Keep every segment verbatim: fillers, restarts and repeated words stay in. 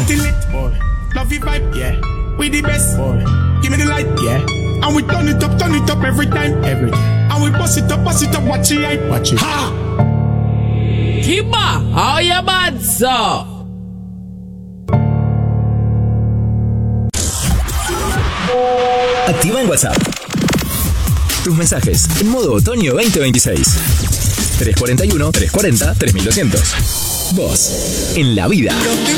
Party lit, boy. Love you vibe, yeah. We the best, boy. Give me the light, yeah. And we turn it up, turn it up every time, every time. And we bust it up, bust it up, watch it, hype, watch it. Ha! Kiba, haya mazza. Activa en WhatsApp tus mensajes en modo otoño veinte veintiséis. tres cuarenta y uno, tres cuarenta, tres mil doscientos. Vos, en la vida.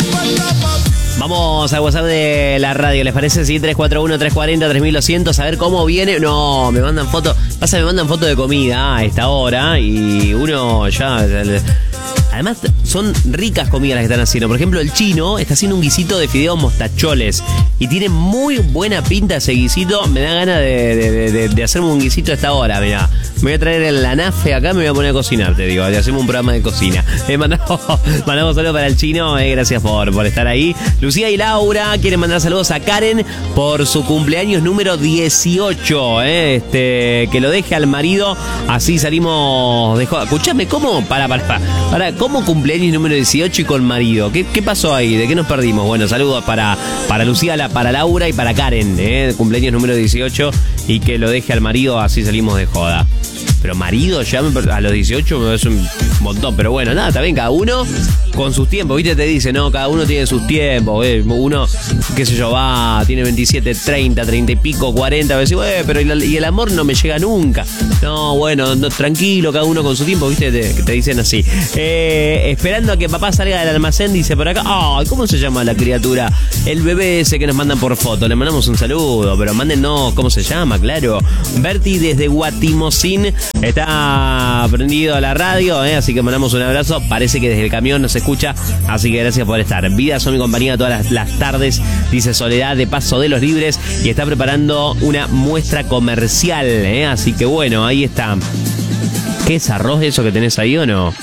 Vamos al WhatsApp de la radio, ¿les parece? Sí, tres cuatro uno, tres cuarenta, tres mil doscientos. A ver cómo viene. No, me mandan fotos. Pasa, me mandan fotos de comida a esta hora y uno ya... Además, son ricas comidas las que están haciendo. Por ejemplo, el chino está haciendo un guisito de fideos mostacholes y tiene muy buena pinta ese guisito. Me da ganas de, de, de, de hacerme un guisito a esta hora, mirá. Me voy a traer el anafe acá, me voy a poner a cocinar, te digo. Hacemos un programa de cocina. Eh, mandamos, mandamos saludos para el chino. Eh, gracias por, por estar ahí. Lucía y Laura quieren mandar saludos a Karen por su cumpleaños número dieciocho. Eh, este, que lo deje al marido. Así salimos de joda. Escuchame, ¿cómo? Para, para, para. para ¿Cómo cumpleaños número dieciocho y con marido? ¿Qué, qué pasó ahí? ¿De qué nos perdimos? Bueno, saludos para, para Lucía, para Laura y para Karen, ¿eh? Cumpleaños número dieciocho y que lo deje al marido, así salimos de joda. Pero marido ya me, a los dieciocho me parece un montón. Pero bueno, nada, está bien, cada uno con sus tiempos. ¿Viste? Te dice, no, cada uno tiene sus tiempos. ¿eh? Uno, qué sé yo, va, tiene veintisiete, treinta, treinta y pico, cuarenta. Va a decir, eh, pero y, la, y el amor no me llega nunca. No, bueno, no, tranquilo, cada uno con su tiempo. ¿Viste? Te, que te dicen así. Eh, esperando a que papá salga del almacén, dice por acá, ay, ¿cómo se llama la criatura? El bebé ese que nos mandan por foto. Le mandamos un saludo, pero mándennos cómo se llama, claro. Berti desde Guatimocín está prendido a la radio, ¿eh? Así que mandamos un abrazo. Parece que desde el camión nos escucha, así que gracias por estar. Vida son mi compañía todas las, las tardes, dice Soledad de Paso de los Libres, y está preparando una muestra comercial, ¿eh? Así que bueno, ahí está. ¿Qué es arroz eso que tenés ahí o no?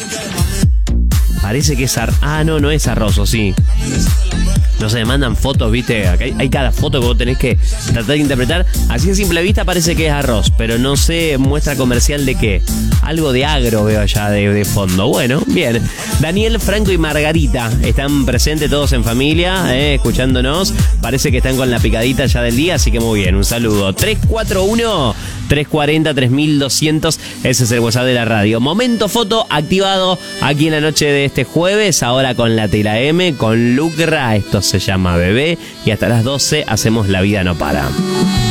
Parece que es arroz. Ah, no, no es arroz, ¿o sí? No se me mandan fotos, ¿viste? Acá hay, hay cada foto que vos tenés que tratar de interpretar. Así a simple vista parece que es arroz, pero no sé, muestra comercial de qué. Algo de agro veo allá de, de fondo. Bueno, bien. Daniel, Franco y Margarita están presentes todos en familia, eh, escuchándonos. Parece que están con la picadita ya del día, así que muy bien, un saludo. tres cuatro uno, tres cuarenta, tres mil doscientos, ese es el WhatsApp de la radio. Momento foto activado aquí en la noche de este jueves, ahora con la Tela M, con Lucra. Esto se llama Bebé y hasta las doce hacemos La Vida No Para.